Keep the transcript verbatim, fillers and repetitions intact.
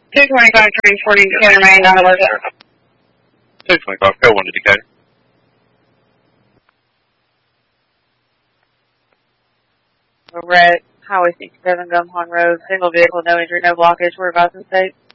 two twenty-five, train forty, Decatur, Maine, nine eleven. two twenty-five, go one to Decatur. We're at Highway sixty-seven, Gumhorn Road. Single vehicle, no injury, no blockage. We're about to state.